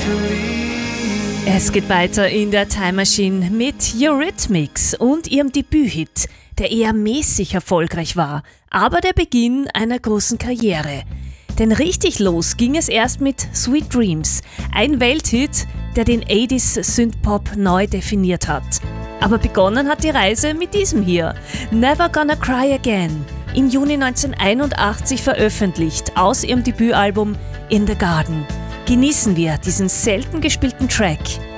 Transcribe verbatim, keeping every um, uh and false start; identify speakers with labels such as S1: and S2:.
S1: Es geht weiter in der Time Machine mit Eurythmics und ihrem Debüthit, der eher mäßig erfolgreich war, aber der Beginn einer großen Karriere. Denn richtig los ging es erst mit Sweet Dreams, ein Welthit, der den achtziger Synthpop neu definiert hat. Aber begonnen hat die Reise mit diesem hier, Never Gonna Cry Again, im Juni neunzehnhunderteinundachtzig veröffentlicht aus ihrem Debütalbum In the Garden. Genießen wir diesen selten gespielten Track